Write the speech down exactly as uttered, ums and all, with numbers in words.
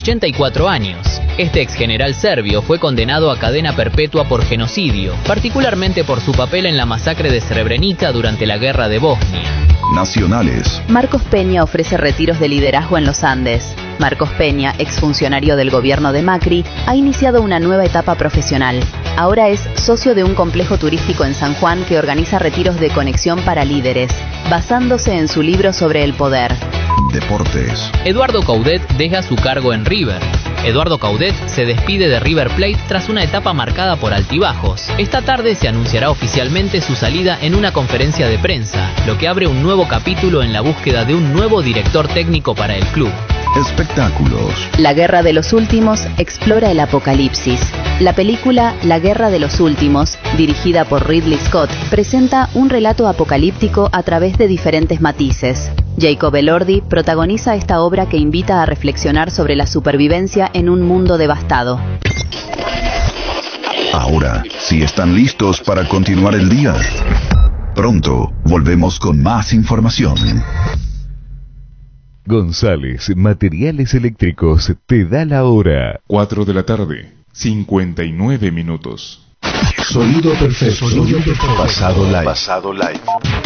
ochenta y cuatro años. Este ex general serbio fue condenado a cadena perpetua por genocidio, particularmente por su papel en la masacre de Srebrenica durante la guerra de Bosnia. Nacionales. Marcos Peña ofrece retiros de liderazgo en los Andes. Marcos Peña, exfuncionario del gobierno de Macri, ha iniciado una nueva etapa profesional. Ahora es socio de un complejo turístico en San Juan que organiza retiros de conexión para líderes, basándose en su libro sobre el poder. Deportes. Eduardo Coudet deja su cargo en River. Eduardo Coudet se despide de River Plate tras una etapa marcada por altibajos. Esta tarde se anunciará oficialmente su salida en una conferencia de prensa, lo que abre un nuevo capítulo en la búsqueda de un nuevo director técnico para el club. Espectáculos. La Guerra de los Últimos explora el apocalipsis. La película La Guerra de los Últimos, dirigida por Ridley Scott, presenta un relato apocalíptico a través de diferentes matices. Jacob Elordi protagoniza esta obra que invita a reflexionar sobre la supervivencia en un mundo devastado. Ahora, si están listos para continuar el día, pronto volvemos con más información. González Materiales Eléctricos te da la hora. cuatro de la tarde, cincuenta y nueve minutos. Sonido perfecto. Sonido perfecto. Pasado live. Pasado live.